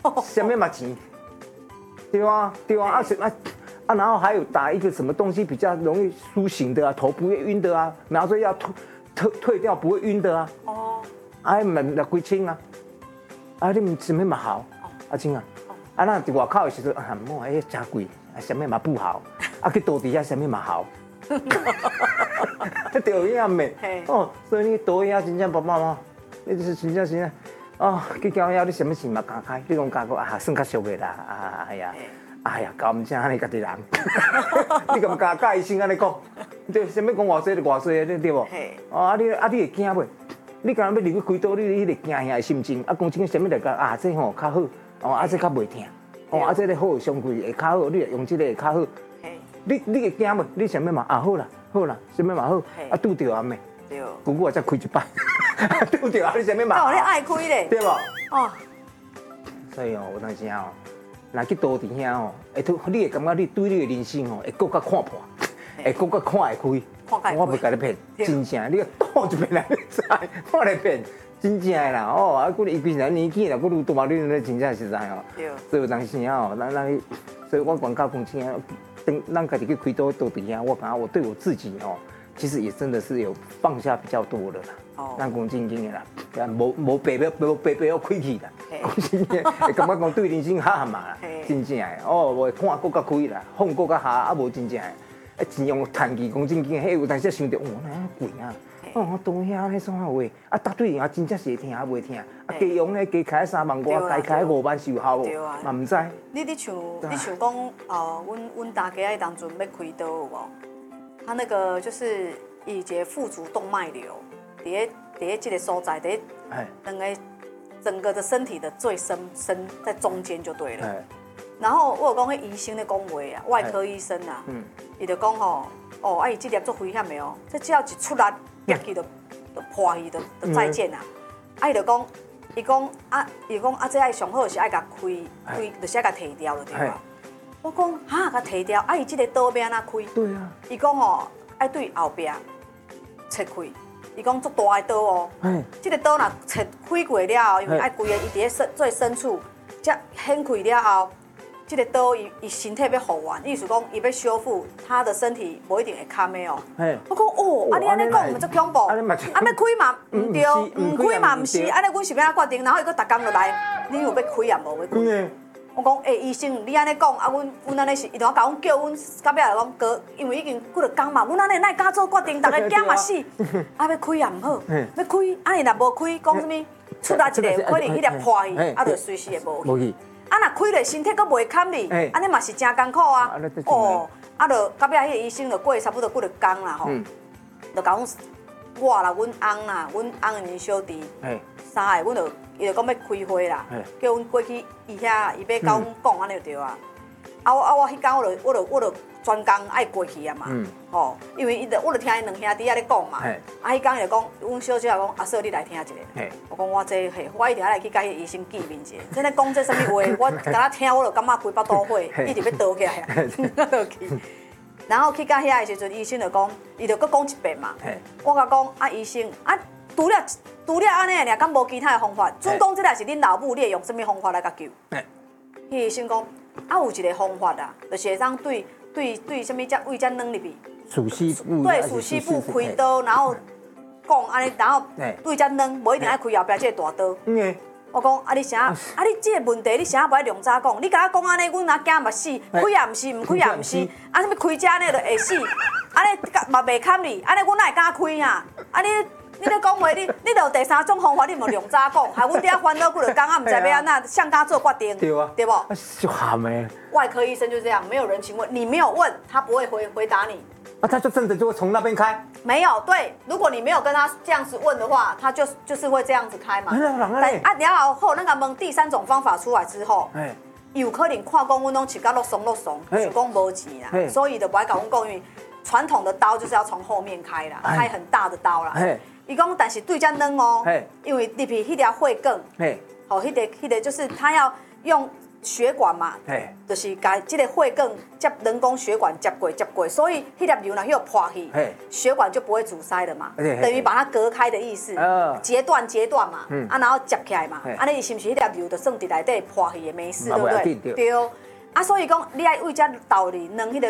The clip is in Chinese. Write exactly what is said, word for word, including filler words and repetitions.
什么嘛钱？对啊，对啊，啊什啊啊，然后还有打一个什么东西比较容易苏醒的啊，头不会晕的啊，然后说要退退退掉不会晕的啊。哦。啊，买来几千啊？啊，你们什么嘛好？阿青啊，啊那外口的时候啊，莫哎真贵，啊什么嘛不好，啊去倒底下什么嘛好。对呀妹，哦，所以你倒呀真正爸爸妈，你是真正是啊，哦，去交遐你什么事嘛敢开？你讲甲我啊，算较俗的啦，啊哎呀，哎呀，搞唔正安尼家己人，你敢敢甲医生安尼讲？对，什么讲偌济就偌济的，对不？哦，啊你啊你会惊袂？你敢要入去开刀，你迄个惊遐的心情，啊讲真什么来讲啊，这吼较好，哦啊这较袂疼，哦啊这个好上贵会较好，你用这个会较好。你你会惊袂？你想要嘛？啊好啦，好啦，想要嘛好，啊拄着啊妹，对，姑姑啊才开一摆，拄着啊你想要嘛？ 哦，你爱开咧， 对无？哦，所以哦，有当时哦，若去倒伫遐哦，会突你会感觉你对你的人生哦，会更加看破，会更加看会开。我袂甲你骗，真正，你倒一遍来你知，我来骗，真正的啦哦，啊，佫伊规然年纪啦，佫愈大，你你真正实在哦。所以有当时哦，咱咱，所以我广告公司啊。等让家己去开刀刀底下，我感觉我对我自己哦，其实也真的是有放下比较多的啦。哦，咱讲正经的啦，无无白白无白白要开去啦。讲真正，会感觉讲对人生哈嘛啦，真正的哦，我看更较开啦，放更较下，啊无真正的，啊钱用趁去讲正经，迄有当时想着，哇，那贵啊！哦，刀遐那啥话，啊，答对啊，真正是会听啊，袂听，啊，加用咧加开三万外，加开五万收效无？嘛唔知。 你你像你像讲哦，阮阮大家当阵要开刀有无？他那个就是以节腹足动脉瘤，伫咧伫咧这个所在，伫两个整个的身体的最深深在中间就对了。然后我有讲迄医生咧讲话啊，外科医生啊，伊就讲吼，哦，啊伊这粒足危险的哦，这只要一出力。跌去就就破去就就再见啊！啊，伊就讲，伊讲啊，伊讲啊，这爱上好是爱甲开开，就是爱甲摕掉了对吧？我讲哈，甲摕掉，啊，伊这个刀要安怎开？对啊。伊讲哦，爱对后壁切开。伊讲足大的刀哦，这个刀若切开过了后，因为爱规个伊伫咧深最深处，才掀开了后。这个刀伊伊身体要复原，意思讲伊要修复，他的身体无一定会堪的哦。我讲哦，啊你安尼讲唔足恐怖，啊要开嘛唔对，唔开嘛唔是，安尼阮是要安怎决定？然后伊个逐工落来，你有要开也无要开。我讲诶，医生你安尼讲，啊阮阮安尼是，伊就甲阮叫阮到尾来讲哥，因为已经几落工嘛，阮安尼哪会敢做决定？逐个惊嘛死，啊要开也唔好，要开，啊伊若无开，讲什么出力一个，可能迄粒破去，啊就随时会无去。啊，若开咧身体佫袂堪你，安尼嘛是真艰苦啊。哦，啊，就到尾迄个医生就过差不多几落工啦吼，就甲阮我啦、阮翁啦、阮翁的小弟，三个，阮就伊就讲要开花啦，叫阮过去伊遐，伊要甲阮讲安尼就对啊。啊我啊我迄天我就我就我就专工爱过去啊嘛，吼，因为伊就我就听因两兄弟仔咧讲嘛，啊迄天伊就讲，阮小姐讲阿嫂你来听一下，我讲我这嘿，我一定要来去甲迄医生见面一下，真咧讲这什么话，我甲他听我就感觉规巴肚火，一直要倒起来啊，倒去。然后去到遐的时阵，医生就讲，伊就搁讲一遍嘛，我甲讲啊医生啊，除了除了安尼尔，敢无其他的方法？准讲这个是恁老母，你会用什么方法来甲救？迄医生讲。啊，有一个方法啊，就是会当对对对，什么只胃只软入去， 属西部， 对，属西部开刀，然后讲安尼，然后对只软，无一定爱开后壁这个大刀。我讲啊，你啥？啊，你这个问题你啥不爱量早讲？你甲我讲安尼，阮阿囝嘛死，开也毋是，毋开也毋是，啊，什么开只呢就会死，安尼嘛袂堪你，安尼阮哪会敢开啊？啊你。你咧讲话，你你著有第三种方法，你无量早讲，害阮伫遐烦恼几落工，啊，毋知要安怎，向他做决定， 对啊， 对不？ 就喊诶。 外科医生就这样，没有人情问，你没有问，他不会回回答你。 啊，他就真的就会从那边开？ 没有，对，如果你没有跟他这样子问的话，他就就是会这样子开嘛。 但啊，然后后那个问第三种方法出来之后，有可能看讲阮拢饲甲落松落松，是讲无钱啦，所以就不爱甲阮讲，因为传统的刀就是要从后面开啦，开很大的刀啦。伊讲，但是对只软哦，因为入去迄条血管，吼，迄个迄个就是他要用血管嘛，就是把这个血管接人工血管接过接过，所以迄粒瘤呢，迄个破去，血管就不会阻塞了嘛，等于把它隔开的意思，截断截断嘛，啊，然后接起来嘛，啊，你是不是迄粒瘤就算伫内底破去也没事，对不对？对。啊，所以讲你爱为遮道理，软迄个